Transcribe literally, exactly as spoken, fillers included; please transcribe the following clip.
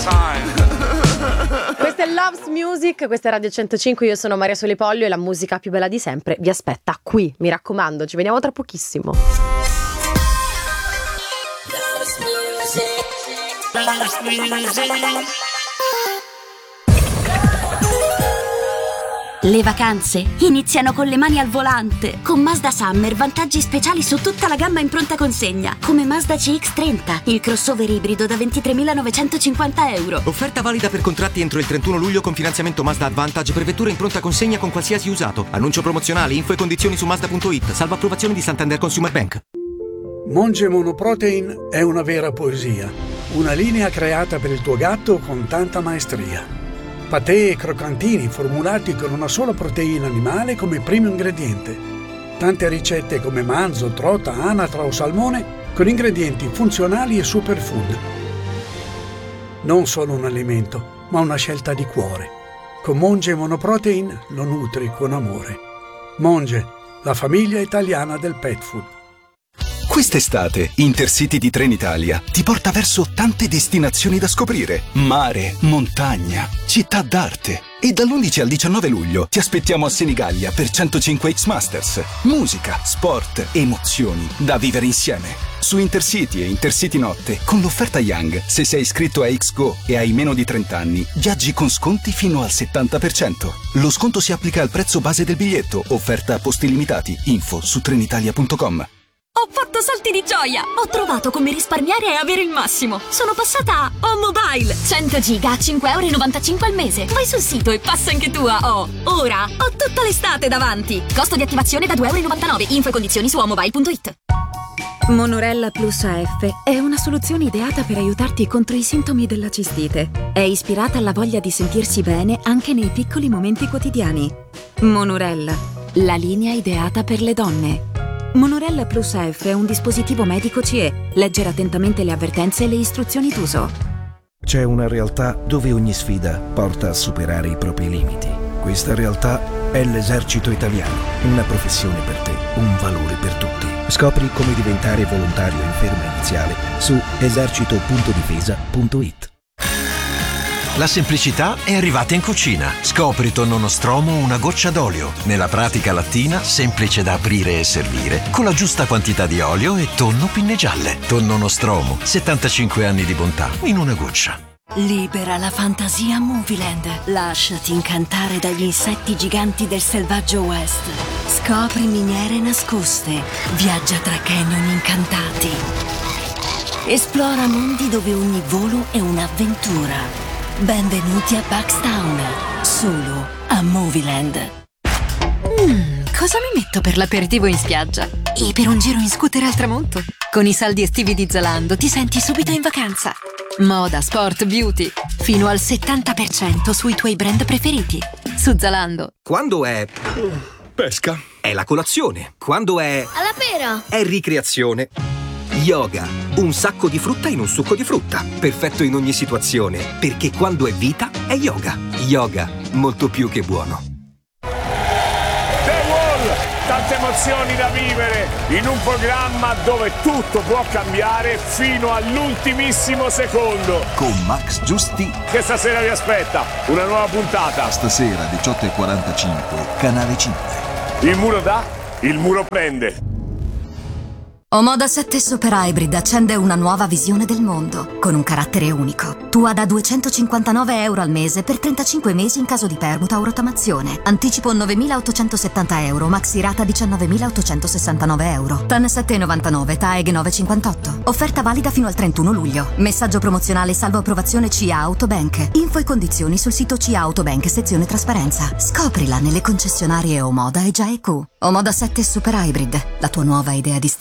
Questa è Loves Music, questa è Radio centocinque, io sono Maria Solipoglio e la musica più bella di sempre vi aspetta qui, mi raccomando, ci vediamo tra pochissimo. Le vacanze iniziano con le mani al volante. Con Mazda Summer vantaggi speciali su tutta la gamma in pronta consegna, come Mazda C X trenta, il crossover ibrido da ventitremilanovecentocinquanta euro. Offerta valida per contratti entro il trentuno luglio con finanziamento Mazda Advantage per vetture in pronta consegna con qualsiasi usato. Annuncio promozionale, info e condizioni su Mazda punto it, salvo approvazione di Santander Consumer Bank. Monge Monoprotein è una vera poesia, una linea creata per il tuo gatto con tanta maestria. Patè e croccantini formulati con una sola proteina animale come primo ingrediente. Tante ricette come manzo, trota, anatra o salmone con ingredienti funzionali e superfood. Non solo un alimento, ma una scelta di cuore. Con Monge Monoprotein lo nutri con amore. Monge, la famiglia italiana del pet food. Quest'estate Intercity di Trenitalia ti porta verso tante destinazioni da scoprire: mare, montagna, città d'arte. E dall'undici al diciannove luglio ti aspettiamo a Senigallia per centocinque X Masters. Musica, sport, emozioni da vivere insieme. Su Intercity e Intercity Notte, con l'offerta Young, se sei iscritto a X Go e hai meno di trenta anni, viaggi con sconti fino al settanta per cento. Lo sconto si applica al prezzo base del biglietto, offerta a posti limitati. Info su trenitalia punto com. Ho fatto salti di gioia! Ho trovato come risparmiare e avere il massimo. Sono passata a O Mobile. cento giga a cinque virgola novantacinque euro al mese. Vai sul sito e passa anche tu a O. Ora ho tutta l'estate davanti. Costo di attivazione da due virgola novantanove euro. Info e condizioni su o mobile punto it. Monorella Plus A F è una soluzione ideata per aiutarti contro i sintomi della cistite. È ispirata alla voglia di sentirsi bene anche nei piccoli momenti quotidiani. Monorella, la linea ideata per le donne. Monorella Plus A F è un dispositivo medico C E. Leggere attentamente le avvertenze e le istruzioni d'uso. C'è una realtà dove ogni sfida porta a superare i propri limiti. Questa realtà è l'Esercito Italiano. Una professione per te, un valore per tutti. Scopri come diventare volontario in ferma iniziale su esercito punto difesa punto it. La semplicità è arrivata in cucina. Scopri tonno nostromo una goccia d'olio. Nella pratica lattina, semplice da aprire e servire, con la giusta quantità di olio e tonno pinne gialle. Tonno nostromo, settantacinque anni di bontà in una goccia. Libera la fantasia Movieland. Lasciati incantare dagli insetti giganti del selvaggio West. Scopri miniere nascoste. Viaggia tra canyon incantati. Esplora mondi dove ogni volo è un'avventura. Benvenuti a Buckstown, solo a Movieland. Mmm, cosa mi metto per l'aperitivo in spiaggia? E per un giro in scooter al tramonto? Con i saldi estivi di Zalando ti senti subito in vacanza. Moda, sport, beauty, fino al settanta per cento sui tuoi brand preferiti. Su Zalando. Quando è pesca, è la colazione. Quando è alla pera, è ricreazione. Yoga, un sacco di frutta in un succo di frutta. Perfetto in ogni situazione, perché quando è vita è yoga. Yoga, molto più che buono. The Wall, tante emozioni da vivere in un programma dove tutto può cambiare fino all'ultimissimo secondo. Con Max Giusti. Che stasera vi aspetta una nuova puntata. Stasera diciotto e quarantacinque, Canale cinque. Il muro dà, il muro prende. Omoda sette Super Hybrid accende una nuova visione del mondo, con un carattere unico. Tua da duecentocinquantanove euro al mese per trentacinque mesi in caso di permuta o rottamazione. Anticipo novemilaottocentosettanta euro, maxi rata diciannovemilaottocentosessantanove euro. T A N sette virgola novantanove, T A E G nove virgola cinquantotto. Offerta valida fino al trentuno luglio. Messaggio promozionale salvo approvazione C A Autobank. Info e condizioni sul sito C A Autobank sezione trasparenza. Scoprila nelle concessionarie Omoda e G I E Q. Omoda sette Super Hybrid, la tua nuova idea di stile.